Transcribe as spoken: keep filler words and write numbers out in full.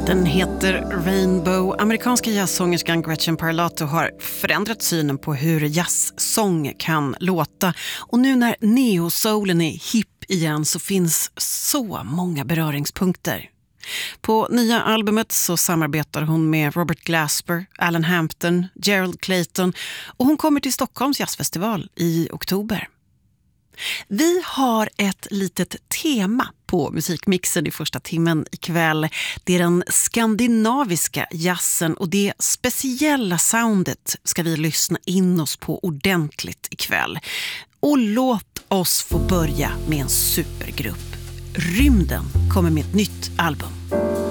Den heter Rainbow. Amerikanska jazzsångerskan Gretchen Parlato har förändrat synen på hur jazzsång kan låta. Och nu när neo-soulen är hipp igen så finns så många beröringspunkter. På nya albumet så samarbetar hon med Robert Glasper, Alan Hampton, Gerald Clayton och hon kommer till Stockholms jazzfestival i oktober. Vi har ett litet tema på musikmixen i första timmen ikväll. Det är den skandinaviska jazzen och det speciella soundet ska vi lyssna in oss på ordentligt ikväll. Och låt oss få börja med en supergrupp. Rymden kommer med ett nytt album.